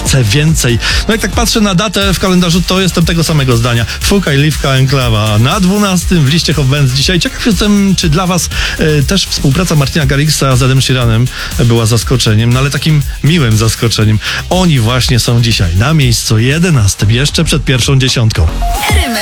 chcę więcej. No jak tak patrzę na datę w kalendarzu, to jestem tego samego zdania. Fuka i Liwka Enklawa na 12 w liście Hot Bands dzisiaj. Ciekaw jestem, czy dla was też współpraca Martina Garrixa z Edem Sheeranem była zaskoczeniem, no ale takim miłym zaskoczeniem. Oni właśnie są dzisiaj na miejscu 11, jeszcze przed pierwszą dziesiątką.